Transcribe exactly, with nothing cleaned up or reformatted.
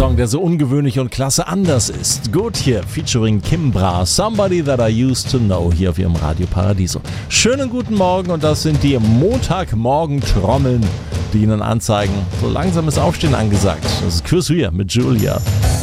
Song, der so ungewöhnlich und klasse anders ist. Gut hier, featuring Kimbra, Somebody That I Used to Know, hier auf ihrem Radio Paradiso. Schönen guten Morgen und das sind die Montagmorgen-Trommeln, die Ihnen anzeigen, so langsam ist Aufstehen angesagt. Das ist Chris Rea mit Julia.